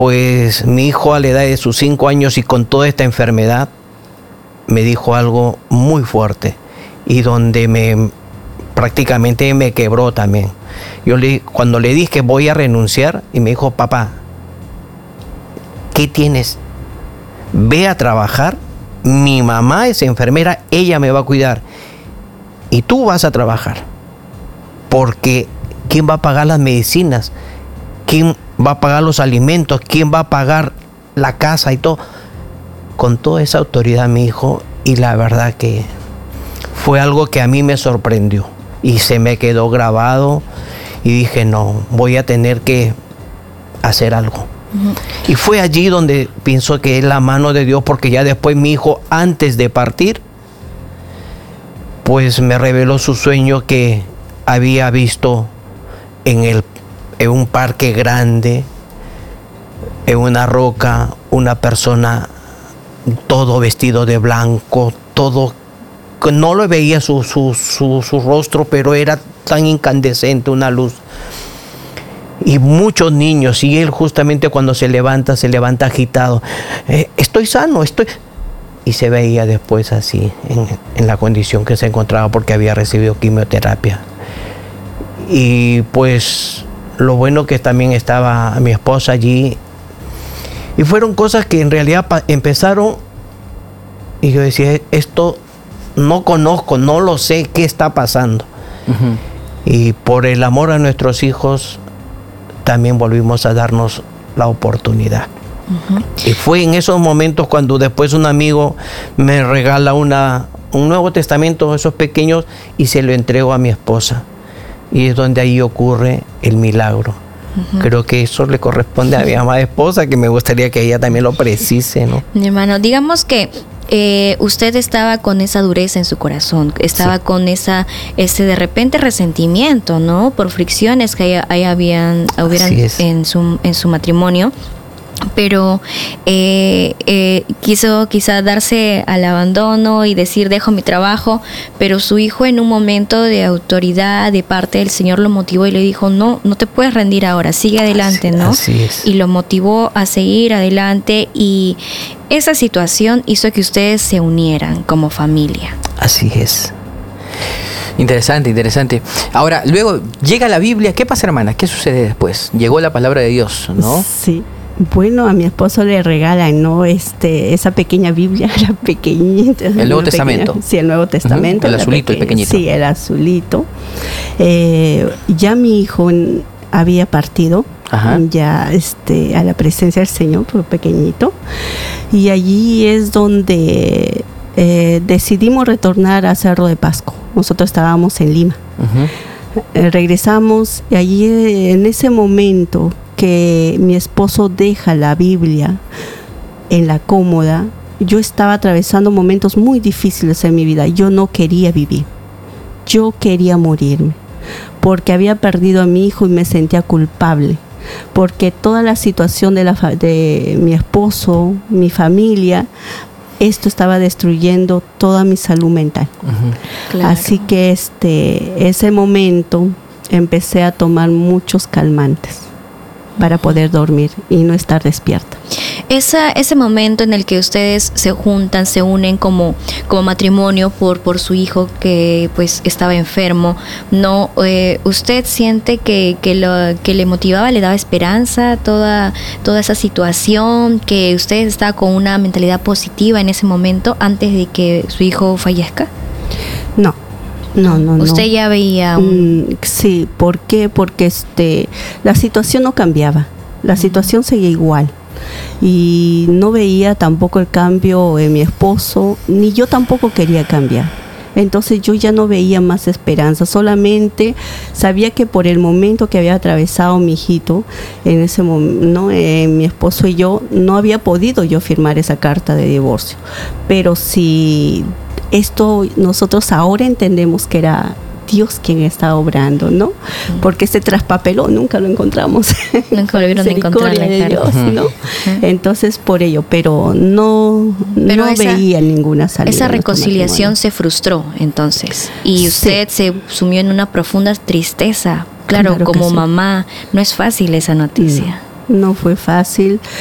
pues mi hijo a la edad de sus 5 años y con toda esta enfermedad, me dijo algo muy fuerte y donde prácticamente me quebró también. Cuando le dije que voy a renunciar, y me dijo, papá, ¿qué tienes? Ve a trabajar, mi mamá es enfermera, ella me va a cuidar y tú vas a trabajar, porque ¿quién va a pagar las medicinas? ¿Quién va a pagar los alimentos? ¿Quién va a pagar la casa y todo? Con toda esa autoridad mi hijo, y la verdad que fue algo que a mí me sorprendió y se me quedó grabado y dije, no, voy a tener que hacer algo. Uh-huh. Y fue allí donde pienso que es la mano de Dios, porque ya después mi hijo, antes de partir, pues me reveló su sueño que había visto en un parque grande, en una roca, una persona todo vestido de blanco, todo, no lo veía su rostro, pero era tan incandescente, una luz. Y muchos niños, y él justamente cuando se levanta agitado. Estoy sano, Y se veía después así, en la condición que se encontraba, porque había recibido quimioterapia. Y pues lo bueno que también estaba mi esposa allí. Y fueron cosas que en realidad empezaron, y yo decía, esto no conozco, no lo sé qué está pasando. Uh-huh. Y por el amor a nuestros hijos, también volvimos a darnos la oportunidad. Uh-huh. Y fue en esos momentos cuando después un amigo me regala un Nuevo Testamento, esos pequeños, y se lo entrego a mi esposa. Y es donde ahí ocurre el milagro. Uh-huh. Creo que eso le corresponde a mi amada esposa, que me gustaría que ella también lo precise, ¿no? Mi hermano, digamos que usted estaba con esa dureza en su corazón, estaba sí. con ese de repente resentimiento, ¿no? Por fricciones que hubieran en su matrimonio. Pero quiso quizá darse al abandono y decir, dejo mi trabajo, pero su hijo, en un momento de autoridad de parte del Señor, lo motivó y le dijo, no te puedes rendir ahora, sigue adelante, ¿no? Así es. Y lo motivó a seguir adelante, y esa situación hizo que ustedes se unieran como familia. Así es. Interesante. Ahora, luego llega la Biblia. ¿Qué pasa, hermana? ¿Qué sucede después? Llegó la palabra de Dios, ¿no? Sí. Bueno, a mi esposo le regalan, ¿no? Esa pequeña Biblia, la pequeñita. El Nuevo Testamento. Sí, el Nuevo Testamento. Uh-huh. El azulito, el pequeñito. Sí, el azulito. Ya mi hijo había partido. Ajá. Ya a la presencia del Señor, por pequeñito. Y allí es donde decidimos retornar a Cerro de Pasco. Nosotros estábamos en Lima. Uh-huh. Regresamos, y allí en ese momento que mi esposo deja la Biblia en la cómoda, yo estaba atravesando momentos muy difíciles en mi vida. Yo no quería vivir, yo quería morirme, porque había perdido a mi hijo y me sentía culpable, porque toda la situación de mi esposo, mi familia, esto estaba destruyendo toda mi salud mental. Uh-huh. Claro. Así que ese momento empecé a tomar muchos calmantes para poder dormir y no estar despierta. Ese momento en el que ustedes se juntan, se unen como matrimonio por su hijo que pues estaba enfermo, ¿no? ¿Usted siente que le motivaba, le daba esperanza toda esa situación, que usted estaba con una mentalidad positiva en ese momento antes de que su hijo fallezca? No. ¿Usted ya veía Sí, ¿por qué? Porque la situación no cambiaba, la situación seguía igual, y no veía tampoco el cambio en mi esposo, ni yo tampoco quería cambiar. Entonces yo ya no veía más esperanza, solamente sabía que por el momento que había atravesado mi hijito, en ese momento, ¿no? Mi esposo y yo, no había podido yo firmar esa carta de divorcio, pero si esto nosotros ahora entendemos que era Dios quien está obrando, ¿no? Porque ese traspapeló nunca lo encontramos. Nunca volvieron a encontrar la de Dios, ¿no? Entonces, por ello, pero no veía ninguna salida. Esa reconciliación se frustró, entonces, y usted se sumió en una profunda tristeza. Claro, como mamá, no es fácil esa noticia. no fue fácil.